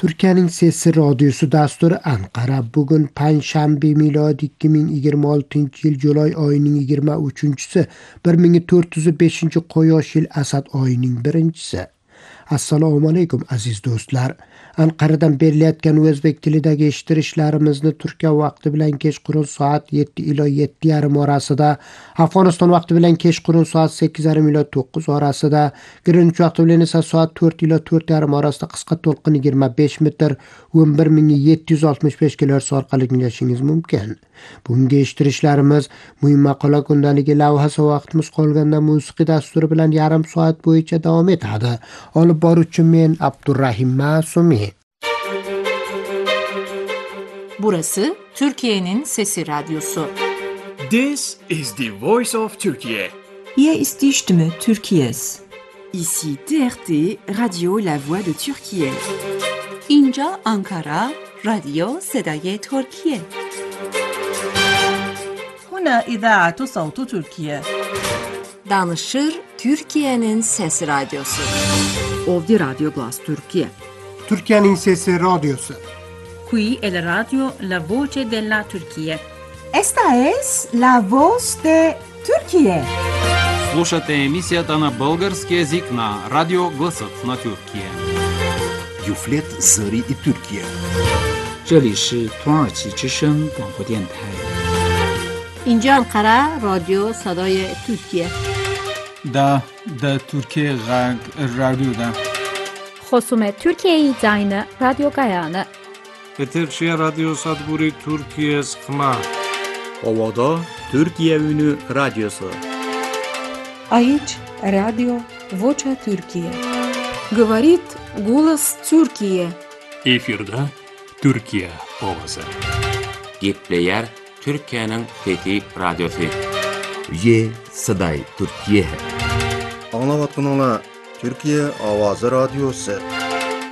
Türkiye'nin Sesi Radyosu dasturu Ankara bugün Panşambi miladi 2026 yıl July ayının 23'sü 1405 Qo'yosh yil Asad ayının 1'si. Assalomu alaykum aziz do'stlar. Ankara'dan berilayotgan o'zbek tilidagi eshittirishlarimizni Turkiya vaqti bilan kechqurun soat 7 ila 7:30 orasida, Afg'oniston vaqti bilan kechqurun soat 8:30 ila 9 orasida, Greenwich vaqti bilan esa soat 4 ila 4:30 orasida qisqa to'lqin 25 metr 11765 kHz orqali tinglashingiz mumkin. Bunga eshittirishlarimiz muhim maqola kundaligi lavhasi vaqtimiz qolganda musiqiy dasturi bilan yarim soat bo'yicha davom etadi. Olib boruvchi men Abdurrahim Masumi. Burası Türkiye'nin Sesi Radyosu. This is the voice of Turkey. Hier ist die Stimme Türkiye's. Ici TRT, Radio La Voix de Türkiye. اینجا Ankara, رادیو صدای ترکیه. هنا إذاعة صوت تركيا. Danışır Türkiye'nin Sesi Radyosu. Ovdje Radio Glas Türkiye. Türkiye'nin Sesi Radyosu. Qui è la radio La Voce della Turquía. Esta es la voz de Türkiye. Слушате емисията на български език на Радио Гласът на Türkiye. Юфлет Зари и Türkiye. 这里是土耳其之声广播电台。 اینجا Ankara, رادیو صدای ترکیه. Da Türkiye Radyo'da. خصوم Türkiye Zayını Radyo Gayane. Peterşehir Radyo Sadburi Türkiye Sıkma. Ovada Türkiye Ünü Radyosu. Aici Radio Vocea Türkiye. Говорит голос Türkiye. Efirde Türkiye ovası. Gepleyer Türkiye'nin Fethi Radyosu. Ye Saday Türkiye. Anlavatın ola Türkiye Avazı Radyosu.